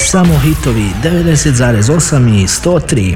Samo hitovi 90,8 i 103.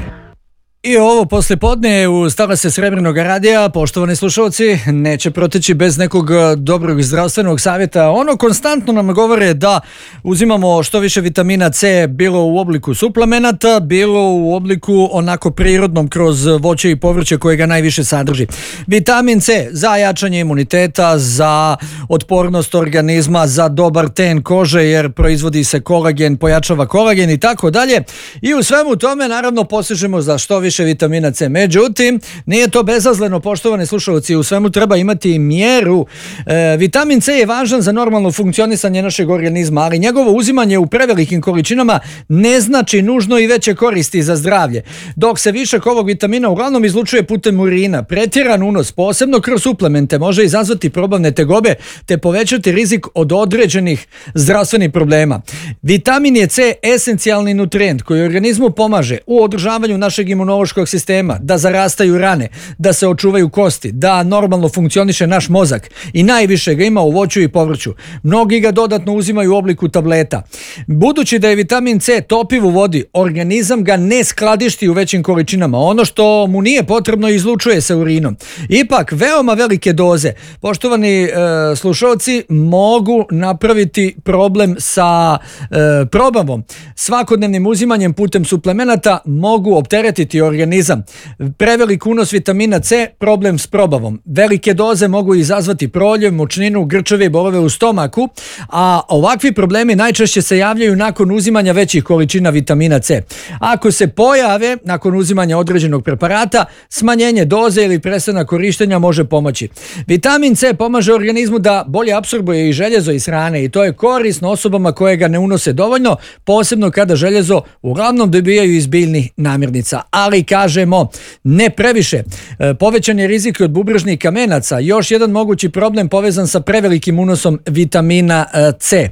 I ovo poslijepodne u Stara se Srebrnog radija, poštovani slušalci, neće proteći bez nekog dobrog zdravstvenog savjeta. Ono konstantno nam govore da uzimamo što više vitamina C, bilo u obliku suplemenata, bilo u obliku onako prirodnom kroz voće i povrće koje ga najviše sadrži. Vitamin C za jačanje imuniteta, za otpornost organizma, za dobar ten kože jer proizvodi se kolagen, pojačava kolagen i tako dalje. I u svemu tome naravno posežemo za što više vitamina C. Međutim, nije to bezazleno, poštovani slušalci, u svemu treba imati mjeru. Vitamin C je važan za normalno funkcionisanje našeg organizma, ali njegovo uzimanje u prevelikim količinama ne znači nužno i veće koristi za zdravlje. Dok se višak ovog vitamina uglavnom izlučuje putem urina, pretjeran unos, posebno kroz suplemente, može izazvati probavne tegobe te povećati rizik od određenih zdravstvenih problema. Vitamin je C esencijalni nutrient koji organizmu pomaže u održavanju našeg imunološkog sistema, da zarastaju rane, da se očuvaju kosti, da normalno funkcioniše naš mozak i najviše ga ima u voću i povrću. Mnogi ga dodatno uzimaju u obliku tableta. Budući da je vitamin C topiv u vodi, organizam ga ne skladišti u većim količinama. Ono što mu nije potrebno izlučuje se urinom. Ipak, veoma velike doze, poštovani slušalci, mogu napraviti problem sa probavom. Svakodnevnim uzimanjem putem suplemenata mogu opteretiti organizam. Prevelik unos vitamina C, problem s probavom. Velike doze mogu izazvati proljev, mučninu, grčeve i bolove u stomaku, a ovakvi problemi najčešće se javljaju nakon uzimanja većih količina vitamina C. Ako se pojave nakon uzimanja određenog preparata, smanjenje doze ili prestanak korištenja može pomoći. Vitamin C pomaže organizmu da bolje apsorbuje i željezo iz hrane i to je korisno osobama koje ga ne unose dovoljno, posebno kada željezo uglavnom dobijaju iz biljnih namirnica. Ali kažemo, ne previše. Povećan je rizik od bubrežnih kamenaca, još jedan mogući problem povezan sa prevelikim unosom vitamina C.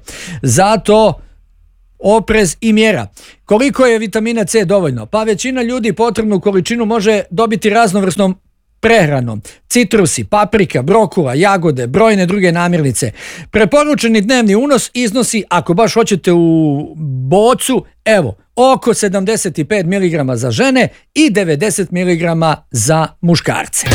Zato oprez i mjera. Koliko je vitamina C dovoljno? Pa većina ljudi potrebnu količinu može dobiti raznovrsnom prehranom. Citrusi, paprika, brokula, jagode, brojne druge namirnice. Preporučeni dnevni unos iznosi, ako baš hoćete u bocu, evo, oko 75 mg za žene i 90 mg za muškarce.